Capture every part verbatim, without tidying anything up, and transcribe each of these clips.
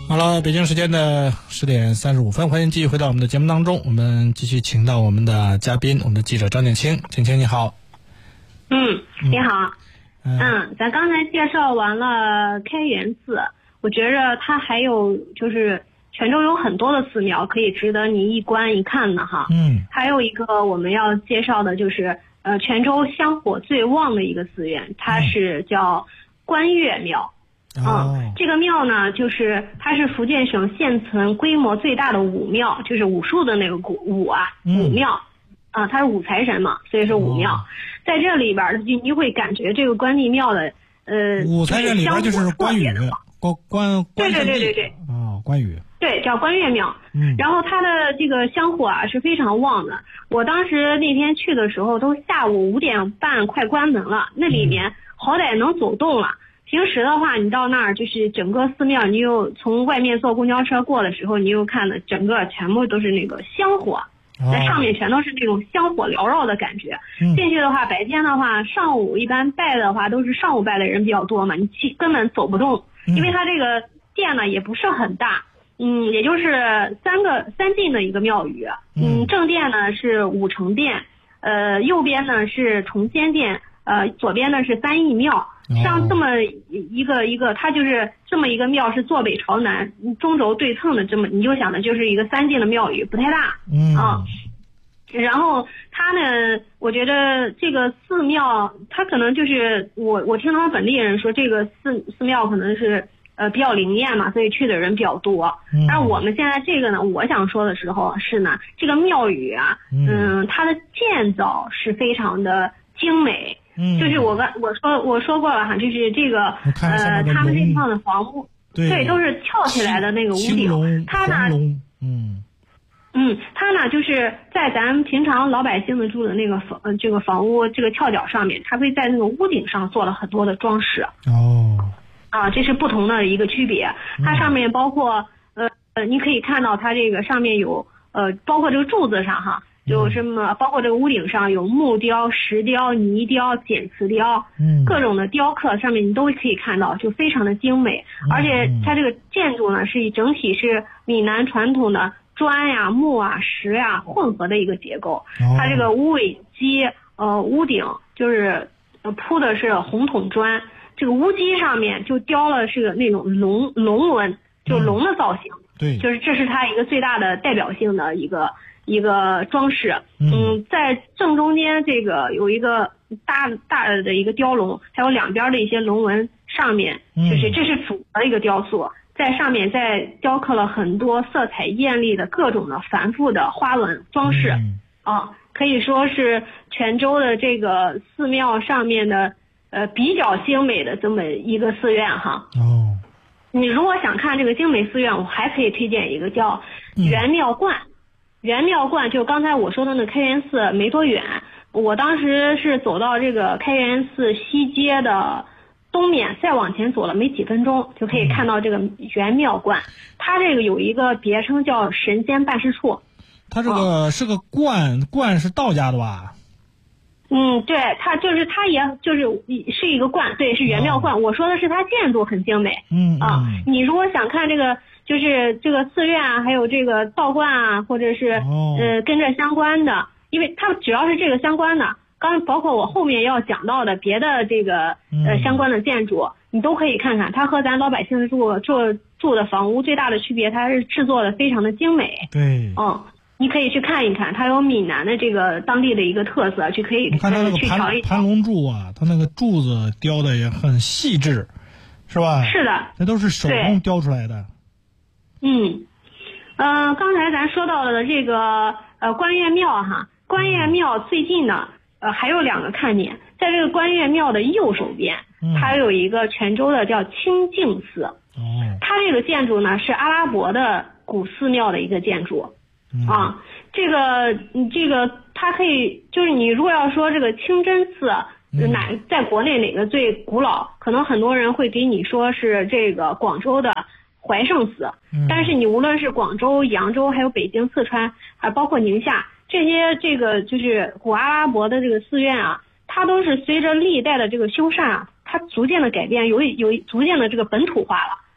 好了，北京时间的十点三十五分，欢迎继续回到我们的节目当中。我们继续请到我们的嘉宾，我们的记者张建清。建清你好。 嗯，你好。 嗯， 嗯，咱刚才介绍完了开元寺，我觉着它还有就是泉州有很多的寺庙可以值得你一观一看的哈。 嗯， 还有一个我们要介绍的就是呃泉州香火最旺的一个寺院，它是叫观月庙。 哦、 嗯，这个庙呢，就是它是福建省现存规模最大的武庙，就是武术的那个武啊，武庙啊、嗯呃，它是武财神嘛，所以是武庙。哦、在这里边，你你会感觉这个关帝庙的呃， 武财神里边就是关羽，关关对对对对对， 哦，关羽， 对，叫关岳庙。嗯，然后它的这个香火啊是非常旺的。我当时那天去的时候，都下午五点半快关门了，那里面好歹能走动了。平时的话，你到那儿就是整个寺庙，你又从外面坐公交车过的时候，你又看的整个全部都是那个香火，在上面全都是那种香火缭绕的感觉。哦、进去的话，白天的话，上午一般拜的话都是上午拜的人比较多嘛，你根本走不动，因为它这个殿呢也不是很大，嗯，也就是三个三进的一个庙宇，嗯，正殿呢是五成殿，呃，右边呢是崇仙殿，呃，左边呢是三义庙。像这么一个一个，它就是这么一个庙是坐北朝南，中轴对称的，这么你就想的就是一个三进的庙宇，不太大，嗯啊。然后它呢，我觉得这个寺庙，它可能就是我我听他们本地人说，这个寺寺庙可能是呃比较灵验嘛，所以去的人比较多。但我们现在这个呢，我想说的时候是呢，这个庙宇啊，嗯，它的建造是非常的精美。嗯，就是我刚我说我说过了哈，就是这个呃，他们这地方的房屋，对，对都是翘起来的那个屋顶，它呢， 嗯嗯，它呢就是在咱平常老百姓的住的那个房这个房屋这个翘角上面，它会在那个屋顶上做了很多的装饰。 哦， 啊，这是不同的一个区别。它上面包括呃呃，你可以看到它这个上面有呃，包括这个柱子上哈。就什么，包括这个屋顶上有木雕、石雕、泥雕、剪瓷雕，嗯，各种的雕刻上面你都可以看到，就非常的精美。嗯、而且它这个建筑呢，是以整体是闽南传统的砖呀、木啊、石呀混合的一个结构。哦、它这个屋尾基呃屋顶就是呃铺的是红筒砖，这个屋基上面就雕了是个那种龙龙纹，就龙的造型。 嗯、对， 就是这是它一个最大的代表性的一个。一个装饰，嗯，在正中间这个有一个大大的一个雕龙，还有两边的一些龙纹，上面就是这是主的一个雕塑，在上面再雕刻了很多色彩艳丽的各种的繁复的花纹装饰，啊，可以说是泉州的这个寺庙上面的呃比较精美的这么一个寺院哈。 哦， 你如果想看这个精美寺院，我还可以推荐一个叫元妙观。元妙观就刚才我说的那开元寺没多远，我当时是走到这个开元寺西街的东面，再往前走了没几分钟就可以看到这个元妙观。它这个有一个别称叫神仙办事处。 它这个、哦、是个观，观是道家的吧？ 嗯，对，它就是它也就是是一个观，对，是元妙观。哦、我说的是它建筑很精美。 嗯啊，你如果想看这个。就是这个寺院啊，还有这个道观啊，或者是、哦、呃跟这相关的，因为它只要是这个相关的，刚包括我后面要讲到的别的这个呃相关的建筑，嗯、你都可以看看。它和咱老百姓住住住的房屋最大的区别，它是制作的非常的精美。 对， 嗯，你可以去看一看，它有闽南的这个当地的一个特色，去可以看它那个盘盘龙柱啊，它那个柱子雕的也很细致，是吧？ 是的， 那都是手工雕出来的。 嗯，呃，刚才咱说到的这个呃观岳庙哈，观岳庙最近呢呃还有两个看点，在这个观岳庙的右手边，它有一个泉州的叫清净寺，哦、嗯，它这个建筑呢是阿拉伯的古寺庙的一个建筑，嗯、啊，这个这个它可以就是你如果要说这个清真寺。哪在国内哪个最古老？可能很多人会给你说是这个广州的怀圣寺，但是你无论是广州、扬州，还有北京、四川，还包括宁夏这些这个就是古阿拉伯的这个寺院啊，它都是随着历代的这个修缮啊，它逐渐的改变，有有逐渐的这个本土化了。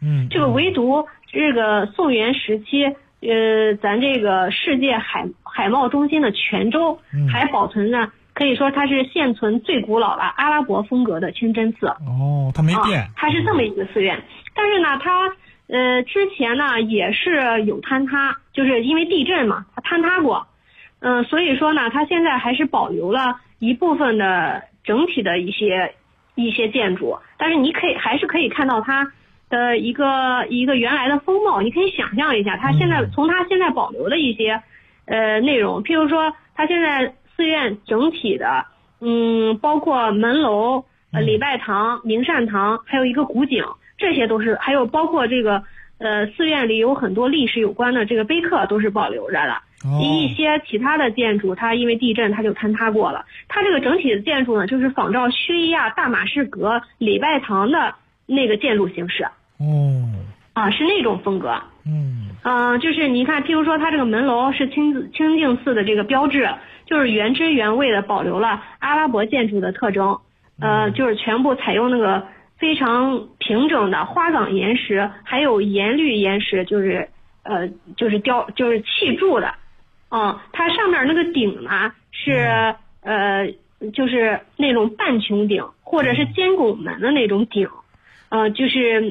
嗯， 这个唯独这个宋元时期，呃，咱这个世界海海贸中心的泉州还保存着，可以说它是现存最古老的阿拉伯风格的清真寺。 哦，它没变、啊， 它是这么一个寺院，但是呢，它呃之前呢也是有坍塌，就是因为地震嘛，它坍塌过，嗯、呃，所以说呢，它现在还是保留了一部分的整体的一些一些建筑，但是你可以还是可以看到它的一个一个原来的风貌，你可以想象一下，它现在从它现在保留的一些呃内容，譬如说它现在寺院整体的，嗯，包括门楼、呃礼拜堂、明善堂，还有一个古井，这些都是，还有包括这个呃寺院里有很多历史有关的这个碑刻都是保留着的。 哦、 一些其他的建筑，它因为地震它就坍塌过了。它这个整体的建筑呢，就是仿照叙利亚大马士革礼拜堂的那个建筑形式。 哦， 啊，是那种风格。 嗯， 嗯、呃，就是你看，譬如说它这个门楼是清清净寺的这个标志，就是原汁原味的保留了阿拉伯建筑的特征。呃，就是全部采用那个非常平整的花岗岩石，还有岩绿岩石，就是呃就是雕就是砌筑的。嗯，它上面那个顶呢是呃就是那种半穹顶或者是尖拱门的那种顶。呃，就是，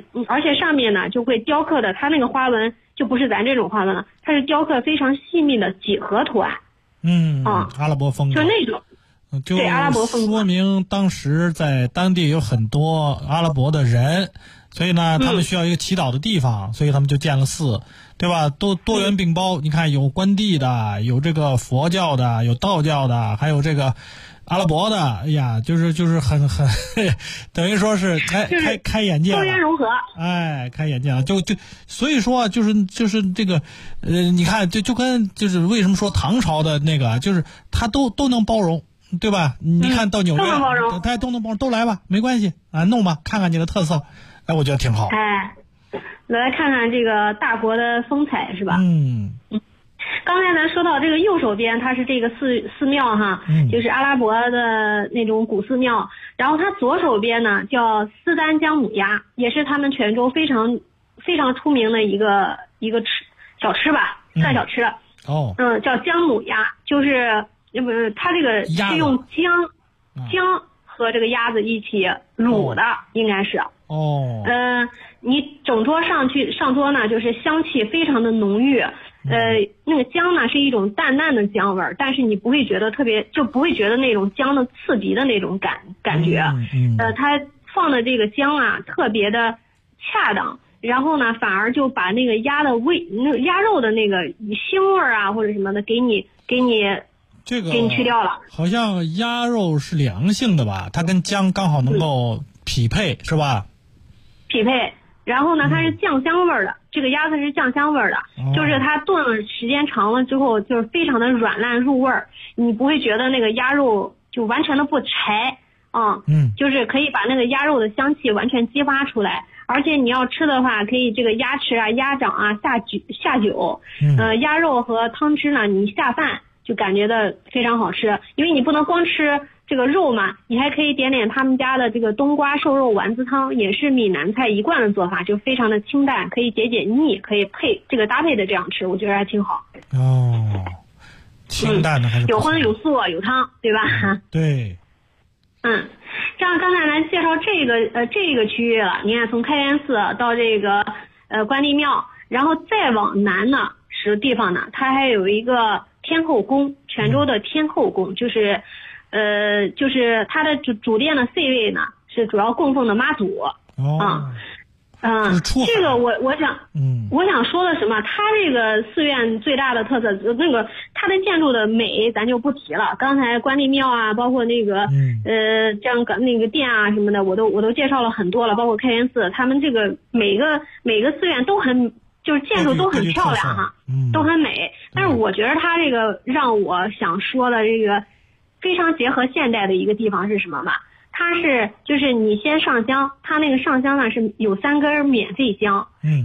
而且上面呢就会雕刻的，它那个花纹就不是咱这种花纹了，它是雕刻非常细密的几何图案。 嗯啊、 嗯，阿拉伯风格， 就那种， 就对阿拉伯风格， 说明当时在当地有很多阿拉伯的人，所以呢，他们需要一个祈祷的地方，嗯、所以他们就建了寺，对吧？都多元并包，嗯、你看有关帝的，有这个佛教的，有道教的，还有这个。阿拉伯的，哎呀，就是就是很很，等于说是开开开眼界了， 多元融合， 哎，开眼界了，就就所以说就是就是这个，呃，你看就就跟就是为什么说唐朝的那个，就是他都都能包容，对吧？你看到纽约， 嗯、 他都能包容，都来吧，没关系啊，弄吧，看看你的特色，哎，我觉得挺好。 哎，来看看这个大国的风采是吧？ 嗯。 刚才咱说到这个右手边，它是这个寺寺庙哈， 嗯， 就是阿拉伯的那种古寺庙。然后它左手边呢叫斯丹姜母鸭，也是他们泉州非常非常出名的一个一个吃小吃吧，算小吃。 哦， 嗯，叫姜母鸭，就是那么它这个是用姜姜和这个鸭子一起卤的， 哦、 应该是。 哦。 嗯、呃，你整桌上去上桌呢，就是香气非常的浓郁。呃，那个姜呢是一种淡淡的姜味儿，但是你不会觉得特别，就不会觉得那种姜的刺鼻的那种感感觉。 嗯嗯、 呃，它放的这个姜啊特别的恰当，然后呢反而就把那个鸭的味，那个鸭肉的那个腥味儿啊或者什么的给你给你这个给你去掉了。 好像鸭肉是凉性的吧？它跟姜刚好能够匹配，嗯、是吧？ 匹配。然后呢，它是酱香味儿的，嗯、这个鸭子是酱香味儿的， 哦、 就是它炖了时间长了之后，就是非常的软烂入味儿，你不会觉得那个鸭肉就完全的不柴啊， 嗯， 就是可以把那个鸭肉的香气完全激发出来，而且你要吃的话，可以这个鸭翅啊、鸭掌啊下酒下酒， 嗯、 呃，鸭肉和汤汁呢，你下饭就感觉的非常好吃，因为你不能光吃这个肉嘛，你还可以点点他们家的这个冬瓜瘦肉丸子汤，也是闽南菜一贯的做法，就非常的清淡，可以解解腻，可以配这个搭配的这样吃，我觉得还挺好。 哦，清淡的还是、 嗯、有荤有素有汤，对吧？ 嗯、对。 嗯，这样刚才来介绍这个呃这个区域了，你看从开元寺到这个呃关帝庙，然后再往南呢是地方呢，它还有一个天后宫，泉州的天后宫，就是呃就是它的主主殿的 C 位呢是主要供奉的妈祖。 哦。 啊嗯，这个我我想， 嗯， 我想说的什么？它这个寺院最大的特色，那个它的建筑的美咱就不提了。刚才关帝庙啊，包括那个、 嗯、 呃这样个那个殿啊什么的，我都我都介绍了很多了。包括开元寺，他们这个每个每个寺院都很就是建筑都很漂亮哈， 嗯、 都很美。但是我觉得它这个让我想说的这个非常结合现代的一个地方是什么嘛？它是就是你先上香，它那个上香呢是有三根免费香， 嗯。